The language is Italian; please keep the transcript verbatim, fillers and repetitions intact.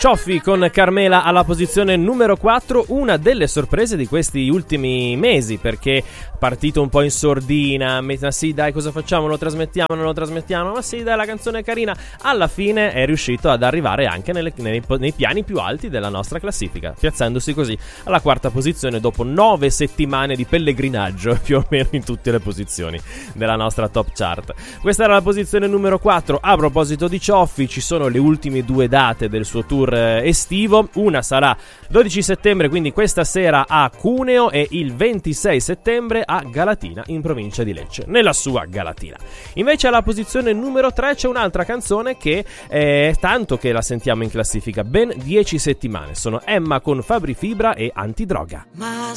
Cioffi con Carmela alla posizione numero quattro, una delle sorprese di questi ultimi mesi, perché partito un po' in sordina, ma sì dai cosa facciamo, lo trasmettiamo, non lo trasmettiamo, ma sì dai la canzone è carina, alla fine è riuscito ad arrivare anche nelle, nei, nei piani più alti della nostra classifica, piazzandosi così alla quarta posizione dopo nove settimane di pellegrinaggio più o meno in tutte le posizioni della nostra top chart. Questa era la posizione numero quattro. A proposito di Cioffi, ci sono le ultime due date del suo tour estivo, una sarà dodici settembre, quindi questa sera a Cuneo, e il ventisei settembre a Galatina in provincia di Lecce, nella sua Galatina. Invece alla posizione numero tre c'è un'altra canzone che è tanto che la sentiamo in classifica ben dieci settimane, sono Emma con Fabri Fibra e Antidroga. Ma